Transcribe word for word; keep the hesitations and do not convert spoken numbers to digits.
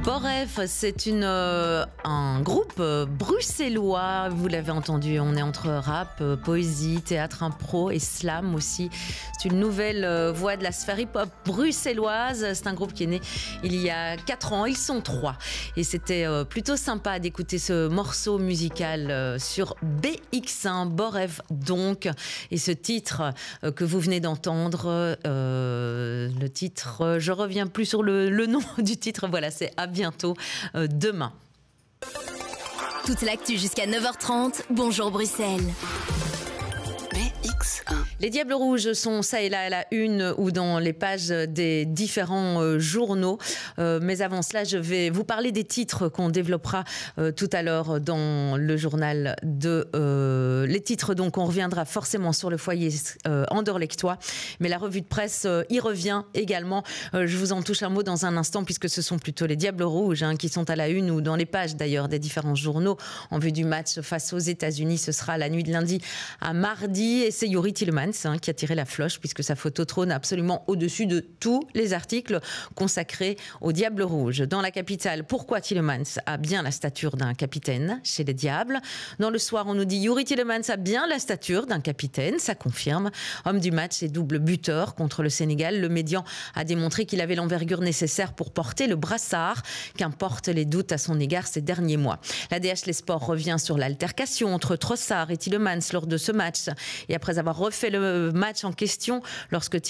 Boref, c'est une, euh, un groupe euh, bruxellois, vous l'avez entendu, on est entre rap, euh, poésie, théâtre impro et slam aussi. C'est une nouvelle euh, voix de la sphère hip-hop bruxelloise. C'est un groupe qui est né il y a quatre ans, ils sont trois. Et c'était euh, plutôt sympa d'écouter ce morceau musical euh, sur B X un, Boref donc. Et ce titre euh, que vous venez d'entendre, euh, le titre, euh, je reviens plus sur le, le nom du titre, voilà, c'est à bientôt euh, demain. Toute l'actu jusqu'à neuf heures trente. Bonjour Bruxelles. B X un. Les Diables Rouges sont ça et là à la une ou dans les pages des différents euh, journaux. Euh, mais avant cela, je vais vous parler des titres qu'on développera euh, tout à l'heure dans le journal de... Euh, les titres, donc, on reviendra forcément sur le foyer euh, anderlechtois. Mais la revue de presse euh, y revient également. Euh, je vous en touche un mot dans un instant puisque ce sont plutôt les Diables Rouges hein, qui sont à la une ou dans les pages d'ailleurs des différents journaux en vue du match face aux États-Unis. Ce sera la nuit de lundi à mardi et c'est Youri Tielemans hein, qui a tiré la floche puisque sa photo trône absolument au-dessus de tous les articles consacrés aux Diables Rouges. Dans la capitale, pourquoi Tielemans a bien la stature d'un capitaine chez les Diables? Dans le soir, on nous dit Youri Tielemans a bien la stature d'un capitaine, ça confirme. Homme du match et double buteur contre le Sénégal, le Médian a démontré qu'il avait l'envergure nécessaire pour porter le brassard, qu'importe les doutes à son égard ces derniers mois. La D H Les Sports revient sur l'altercation entre Trossard et Tielemans lors de ce match. Et après avoir refait le match en question, lorsque